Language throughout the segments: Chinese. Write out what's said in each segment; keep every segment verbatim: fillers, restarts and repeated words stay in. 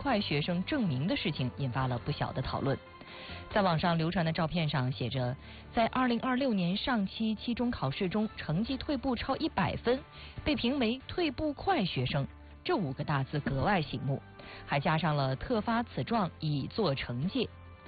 快学生证明的事情引发了不小的讨论。在网上流传的照片上写着，在二零二六年上期期中考试中成绩退步超一百分，被评为退步快学生，这五个大字格外醒目，还加上了特发此状以作惩戒。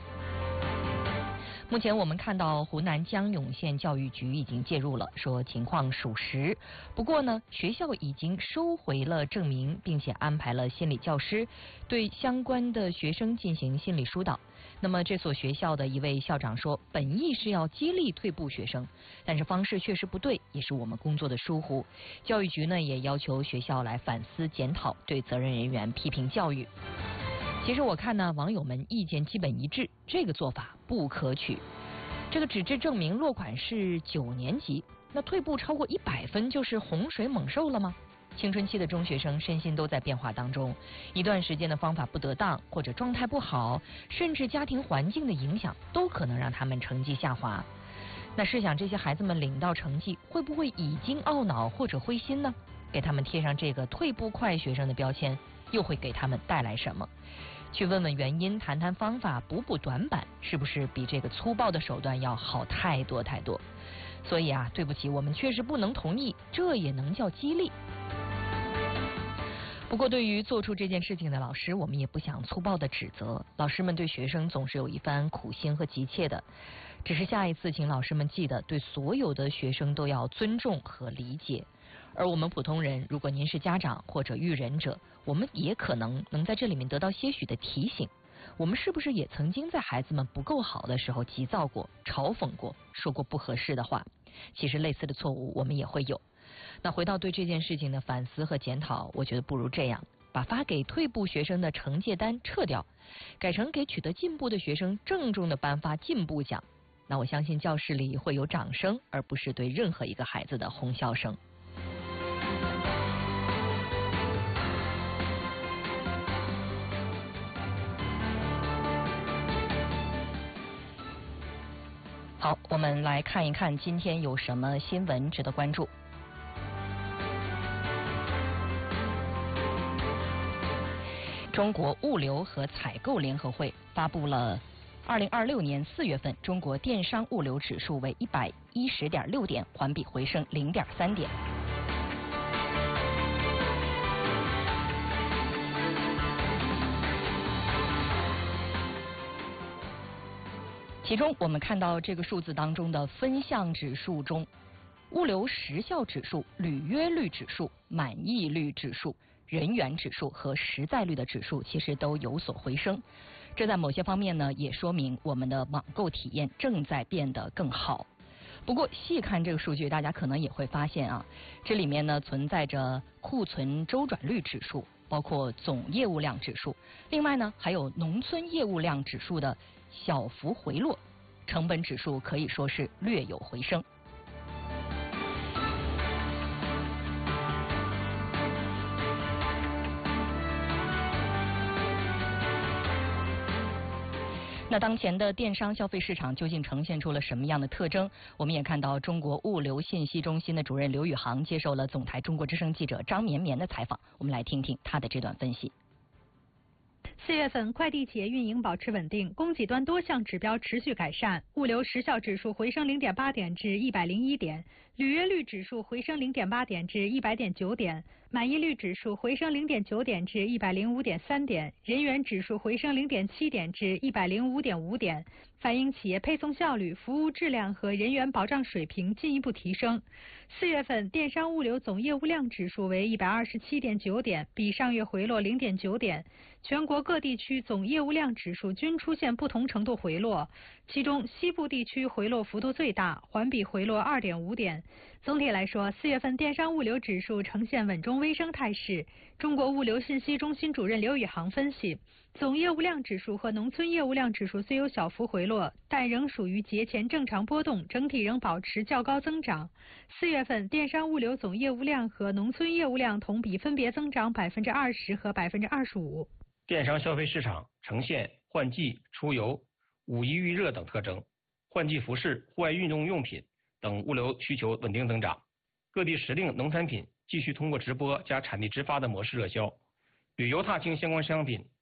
目前我们看到湖南江永县教育局已经介入了，说情况属实。不过呢，学校已经收回了证明，并且安排了心理教师对相关的学生进行心理疏导。那么这所学校的一位校长说，本意是要激励退步学生，但是方式确实不对，也是我们工作的疏忽。教育局呢也要求学校来反思检讨，对责任人员批评教育。其实我看呢，网友们意见基本一致，这个做法不可取。这个纸质证明落款是九年级，那退步超过一百分就是洪水猛兽了吗？青春期的中学生身心都在变化当中，一段时间的方法不得当，或者状态不好，甚至家庭环境的影响，都可能让他们成绩下滑。那试想这些孩子们领到成绩，会不会已经懊恼或者灰心呢？给他们贴上这个退步快学生的标签，又会给他们带来什么？去问问原因，谈谈方法，补补短板，是不是比这个粗暴的手段要好太多太多？所以啊，对不起，我们确实不能同意，这也能叫激励。不过对于做出这件事情的老师，我们也不想粗暴的指责，老师们对学生总是有一番苦心和急切的，只是下一次请老师们记得，对所有的学生都要尊重和理解。而我们普通人，如果您是家长或者育人者，我们也可能能在这里面得到些许的提醒。我们是不是也曾经在孩子们不够好的时候急躁过、嘲讽过、说过不合适的话？其实类似的错误我们也会有。那回到对这件事情的反思和检讨，我觉得不如这样，把发给退步学生的惩戒单撤掉，改成给取得进步的学生郑重的颁发进步奖。那我相信教室里会有掌声，而不是对任何一个孩子的哄笑声。好，我们来看一看今天有什么新闻值得关注。中国物流和采购联合会发布了二零二六年四月份中国电商物流指数为一百一十点六点，环比回升零点三点。其中我们看到这个数字当中的分项指数中，物流时效指数、履约率指数、满意率指数、人员指数和实在率的指数其实都有所回升。这在某些方面呢，也说明我们的网购体验正在变得更好。不过细看这个数据，大家可能也会发现啊，这里面呢存在着库存周转率指数，包括总业务量指数，另外呢还有农村业务量指数的小幅回落，成本指数可以说是略有回升。那当前的电商消费市场究竟呈现出了什么样的特征？我们也看到中国物流信息中心的主任刘宇航接受了总台中国之声记者张绵绵的采访，我们来听听他的这段分析。 四月份，快递企业运营保持稳定，供给端多项指标持续改善。物流时效指数回升零点八点至一百零一点，履约率指数回升零点八点至一百点九点，满意率指数回升零点九点至一百零五点三点，人员指数回升零点七点至一百零五点五点，反映企业配送效率、服务质量和人员保障水平进一步提升。四月份，电商物流总业务量指数为一百二十七点九点，比上月回落零点九点。全国各地区总业务量指数均出现不同程度回落，其中西部地区回落幅度最大，环比回落二点五点。总体来说，四月份电商物流指数呈现稳中微升态势。中国物流信息中心主任刘宇航分析，总业务量指数和农村业务量指数虽有小幅回落，但仍属于节前正常波动，整体仍保持较高增长。四月份电商物流总业务量和农村业务量同比分别增长百分之二十和百分之二十五。 电商消费市场呈现换季、出游、五一预热等特征，换季服饰、户外运动用品等物流需求稳定增长。各地时令农产品继续通过直播加产地直发的模式热销，旅游踏青相关商品